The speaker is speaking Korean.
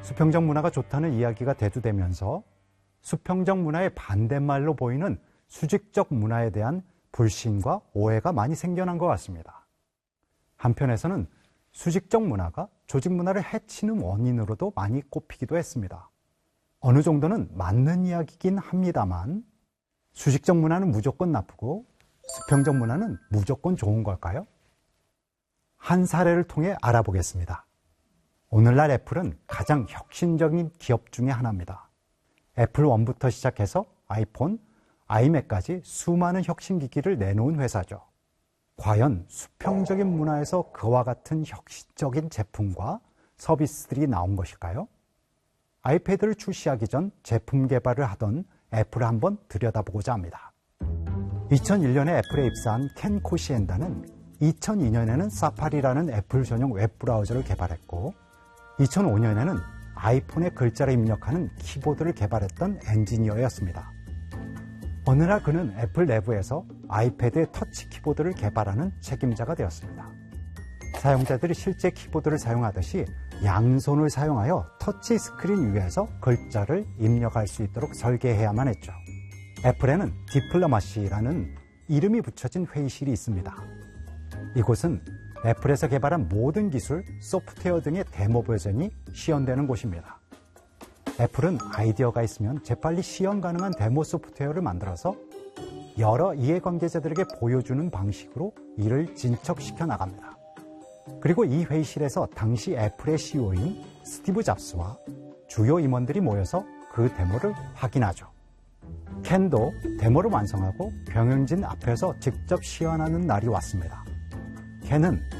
수평적 문화가 좋다는 이야기가 대두되면서 수평적 문화의 반대말로 보이는 수직적 문화에 대한 불신과 오해가 많이 생겨난 것 같습니다. 한편에서는 수직적 문화가 조직 문화를 해치는 원인으로도 많이 꼽히기도 했습니다. 어느 정도는 맞는 이야기긴 합니다만 수직적 문화는 무조건 나쁘고 수평적 문화는 무조건 좋은 걸까요? 한 사례를 통해 알아보겠습니다. 오늘날 애플은 가장 혁신적인 기업 중에 하나입니다. 애플 1부터 시작해서 아이폰, 아이맥까지 수많은 혁신기기를 내놓은 회사죠. 과연 수평적인 문화에서 그와 같은 혁신적인 제품과 서비스들이 나온 것일까요? 아이패드를 출시하기 전 제품 개발을 하던 애플을 한번 들여다보고자 합니다. 2001년에 애플에 입사한 켄 코시엔다는 2002년에는 사파리라는 애플 전용 웹브라우저를 개발했고 2005년에는 아이폰에 글자를 입력하는 키보드를 개발했던 엔지니어였습니다. 어느 날 그는 애플 내부에서 아이패드의 터치 키보드를 개발하는 책임자가 되었습니다. 사용자들이 실제 키보드를 사용하듯이 양손을 사용하여 터치 스크린 위에서 글자를 입력할 수 있도록 설계해야만 했죠. 애플에는 디플로마시라는 이름이 붙여진 회의실이 있습니다. 이곳은 애플에서 개발한 모든 기술, 소프트웨어 등의 데모 버전이 시연되는 곳입니다. 애플은 아이디어가 있으면 재빨리 시연 가능한 데모 소프트웨어를 만들어서 여러 이해관계자들에게 보여주는 방식으로 이를 진척시켜 나갑니다. 그리고 이 회의실에서 당시 애플의 CEO인 스티브 잡스와 주요 임원들이 모여서 그 데모를 확인하죠. 켄도 데모를 완성하고 경영진 앞에서 직접 시연하는 날이 왔습니다. 켄은